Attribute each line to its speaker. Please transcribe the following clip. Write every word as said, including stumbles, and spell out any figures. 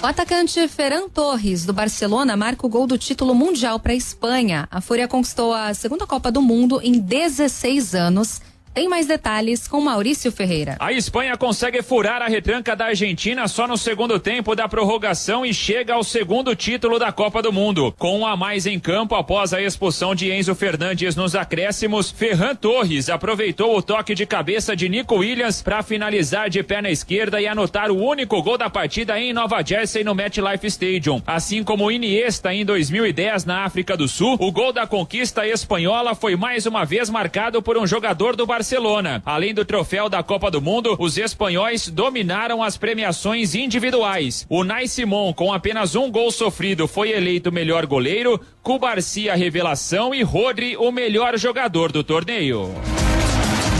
Speaker 1: O atacante Ferran Torres, do Barcelona, marca o gol do título mundial para a Espanha. A Fúria conquistou a segunda Copa do Mundo em dezesseis anos. Tem mais detalhes com Maurício Ferreira.
Speaker 2: A Espanha consegue furar a retranca da Argentina só no segundo tempo da prorrogação e chega ao segundo título da Copa do Mundo. Com um a mais em campo após a expulsão de Enzo Fernandes nos acréscimos, Ferran Torres aproveitou o toque de cabeça de Nico Williams para finalizar de perna esquerda e anotar o único gol da partida em Nova Jersey no MetLife Stadium. Assim como Iniesta em dois mil e dez na África do Sul, o gol da conquista espanhola foi mais uma vez marcado por um jogador do Barcelona. Barcelona. Além do troféu da Copa do Mundo, os espanhóis dominaram as premiações individuais. O Unai Simón, com apenas um gol sofrido, foi eleito melhor goleiro, Cubarsí a revelação e Rodri o melhor jogador do torneio.